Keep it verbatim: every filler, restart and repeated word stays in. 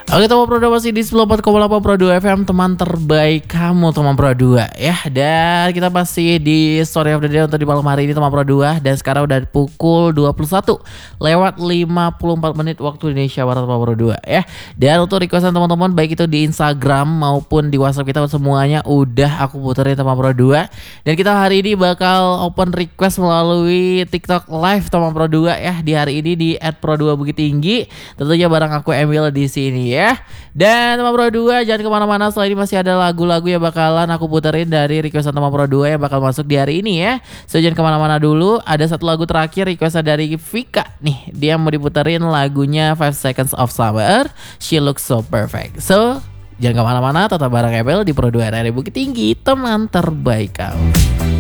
Oke, teman Pro dua masih di sembilan puluh empat koma delapan Pro dua F M, teman terbaik kamu teman Pro dua ya. Dan kita masih di Story of the Day untuk di malam hari ini teman Pro dua. Dan sekarang udah pukul dua puluh satu lewat lima puluh empat menit waktu Indonesia Barat teman Pro dua ya. Dan untuk requestan teman-teman baik itu di Instagram maupun di WhatsApp kita semuanya udah aku puterin teman Pro dua. Dan kita hari ini bakal open request melalui TikTok Live teman Pro dua ya. Di hari ini di et pro dua Bukit Tinggi. Tentunya bareng aku Emil di sini ya. Ya. Dan teman Pro dua jangan kemana-mana, setelah ini masih ada lagu-lagu yang bakalan aku puterin dari requestan teman Pro dua yang bakal masuk di hari ini ya. So jangan kemana-mana dulu, ada satu lagu terakhir requestan dari Vika nih. Dia mau diputerin lagunya Five Seconds of Summer, She Looks So Perfect. So jangan kemana-mana, tetap bareng Emil di Pro dua R R I Bukit Tinggi, teman terbaik kamu.